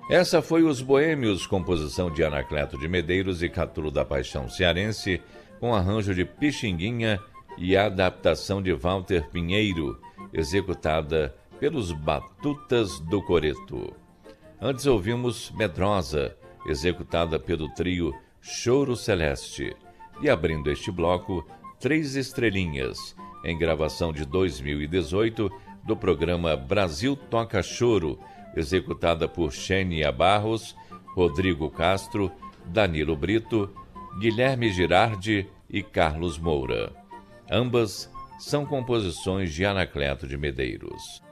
Essa foi Os Boêmios, composição de Anacleto de Medeiros e Catulo da Paixão cearense, com arranjo de Pixinguinha e adaptação de Walter Pinheiro, executada pelos Batutas do Coreto. Antes ouvimos Medrosa, executada pelo trio Choro Celeste. E abrindo este bloco, Três Estrelinhas, em gravação de 2018 do programa Brasil Toca Choro, executada por Xenia Barros, Rodrigo Castro, Danilo Brito, Guilherme Girardi e Carlos Moura. Ambas são composições de Anacleto de Medeiros.